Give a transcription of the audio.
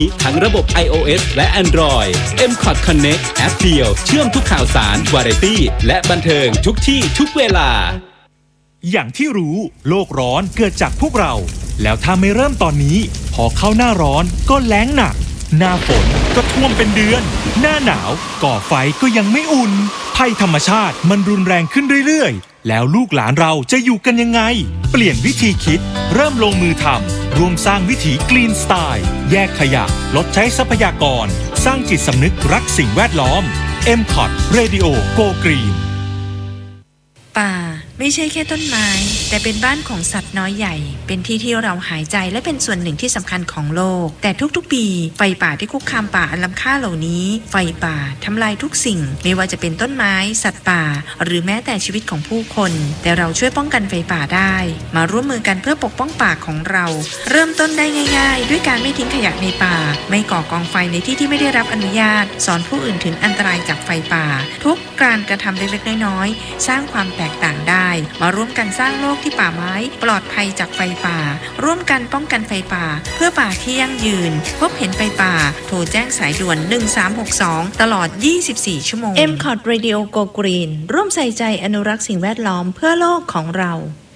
ทั้งระบบ iOS และ Android M-Cot Connect แอปเดียวเชื่อมทุกข่าวสาร วาไรตี้ และบันเทิงทุกที่ทุกเวลาอย่างที่รู้โลกร้อนเกิดจากพวกเราแล้วถ้าไม่เริ่มตอนนี้พอเข้าหน้าร้อนก็แล้งหนักหน้าฝนก็ท่วมเป็นเดือนหน้าหนาวก่อไฟก็ยังไม่อุ่นภัยธรรมชาติมันรุนแรงขึ้นเรื่อยๆแล้วลูกหลานเราจะอยู่กันยังไงเปลี่ยนวิธีคิดเริ่มลงมือทำรวมสร้างวิถีกรีนสไตล์แยกขยะลดใช้ทรัพยากรสร้างจิตสำนึกรักสิ่งแวดล้อม M-Cot Radio Go Green ป่าไม่ใช่แค่ต้นไม้แต่เป็นบ้านของสัตว์น้อยใหญ่เป็นที่ที่เราหายใจและเป็นส่วนหนึ่งที่สำคัญของโลกแต่ทุกๆปีไฟป่าที่คุกคามป่าอันล้ำค่าเหล่านี้ไฟป่าทำลายทุกสิ่งไม่ว่าจะเป็นต้นไม้สัตว์ป่าหรือแม้แต่ชีวิตของผู้คนแต่เราช่วยป้องกันไฟป่าได้มาร่วมมือกันเพื่อปกป้องป่าของเราเริ่มต้นได้ง่ายๆด้วยการไม่ทิ้งขยะในป่าไม่ก่อกองไฟในที่ที่ไม่ได้รับอนุญาตสอนผู้อื่นถึงอันตรายจากไฟป่าทุกการกระทำเล็กๆน้อยๆสร้างความแตกต่างได้มาร่วมกันสร้างโลกที่ป่าไม้ปลอดภัยจากไฟป่าร่วมกันป้องกันไฟป่าเพื่อป่าที่ยั่งยืนพบเห็นไฟป่าโทรแจ้งสายด่วน1362ตลอด24ชั่วโมง M-Cot Radio Go Green ร่วมใส่ใจอนุรักษ์สิ่งแวดล้อมเพื่อโลกของเรา